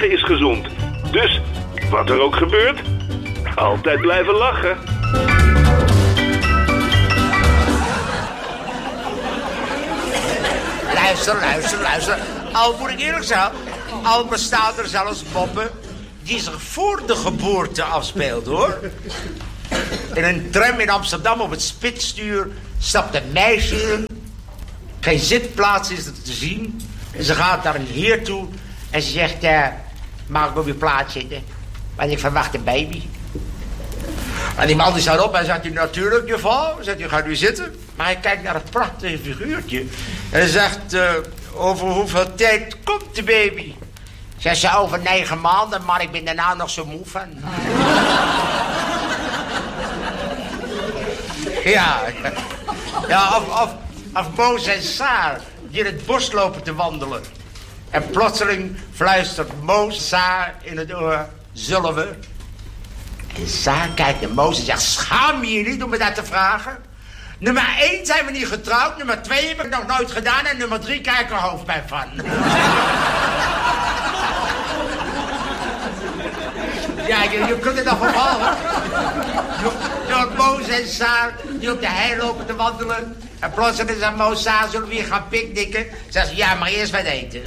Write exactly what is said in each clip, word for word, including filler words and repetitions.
lachen is gezond. Dus, wat er ook gebeurt, altijd blijven lachen. Luister, luister, luister. Al moet ik eerlijk zijn, al bestaan er zelfs moppen die zich voor de geboorte afspeelden, hoor. In een tram in Amsterdam op het Spitsstuur stapt een meisje in. Geen zitplaats is er te zien. En ze gaat naar een heer toe en ze zegt... Uh, mag ik op je plaats zitten? Want ik verwacht een baby. En die man die staat op en zegt... natuurlijk, juffrouw. Zegt u, gaat u zitten? Maar hij kijkt naar het prachtige figuurtje. En hij zegt... Uh, over hoeveel tijd komt de baby? Zegt ze, over negen maanden, maar ik ben daarna nog zo moe van. Ja, ja of, of, of Moos en Saar die in het bos lopen te wandelen. En plotseling fluistert Moos Saar in het oor, zullen we? En Saar kijkt naar Moos en zegt, schaam je je niet om me dat te vragen? Nummer één zijn we niet getrouwd, nummer twee heb ik nog nooit gedaan en nummer drie krijg ik er hoofdpijn van. Ja, je, je kunt het nog vervolgen. Door Moos en Saar die op de hei lopen te wandelen. En plotseling zegt Moos, Saar, zullen we hier gaan picknicken? Zegt ze, ja, maar eerst wat eten.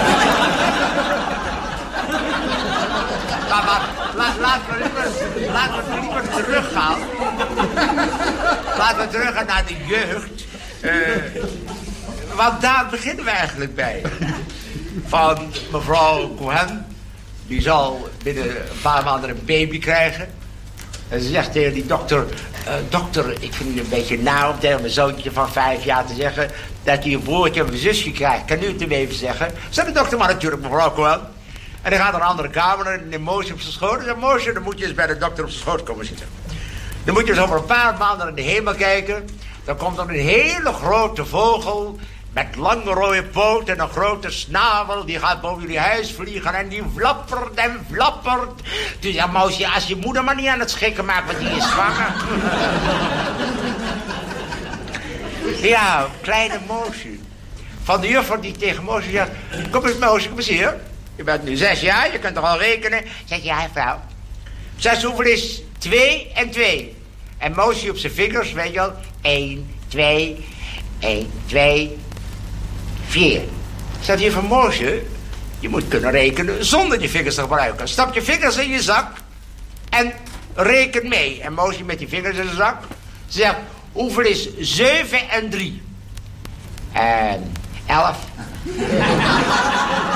Maar, maar la, laten we liever, laten we liever teruggaan. Laten we teruggaan naar de jeugd. Uh, want daar beginnen we eigenlijk bij. Van mevrouw Cohen. Die zal binnen een paar maanden een baby krijgen. En ze zegt tegen die dokter... Uh, dokter, ik vind het een beetje naar om tegen mijn zoontje van vijf jaar te zeggen... dat hij een broertje of een zusje krijgt. Kan u het hem even zeggen? Zegt de dokter, maar natuurlijk, mevrouw Cohen. En dan gaat naar een andere kamer en neemt Moosje op zijn schoot. En zegt Moosje, dan moet je eens bij de dokter op zijn schoot komen zitten. Dan moet je eens over een paar maanden naar de hemel kijken. Dan komt er een hele grote vogel... met lange rode poot en een grote snavel. Die gaat boven jullie huis vliegen en die flappert en flappert. Dus ja, Moosje, als je moeder maar niet aan het schikken maakt, want die is zwanger. Ja, kleine Moosje. Van de juffrouw die tegen Moosje zegt... Kom eens Moosje, kom eens hier. Je bent nu zes jaar, je kunt toch al rekenen? Zegt ja, vrouw. Zes, hoeveel is twee en twee? En Moosje op zijn vingers, weet je wel. Eén, twee, één, twee... Vier. Zegt juffrouw Moosje, je moet kunnen rekenen zonder je vingers te gebruiken. Stap je vingers in je zak en reken mee. En Moosje met die vingers in zijn zak zegt, hoeveel is zeven en drie? En elf.